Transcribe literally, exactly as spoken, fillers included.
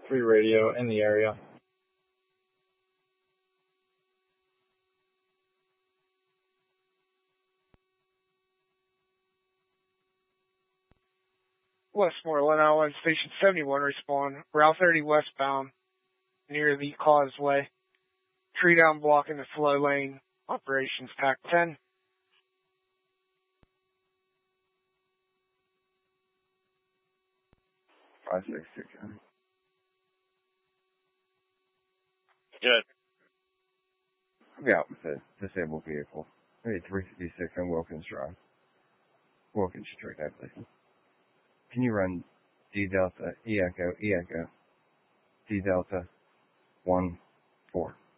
three radio in the area. Westmoreland Island Station seventy-one, respond. Route thirty westbound near the causeway. Tree down blocking the flow lane. Operations Pac ten. five six six. Good. I'll be out with a disabled vehicle. Maybe three fifty-six on Wilkins Drive. Wilkins Street, I believe. Can you run D Delta, E Echo, E Echo, D Delta, one, four?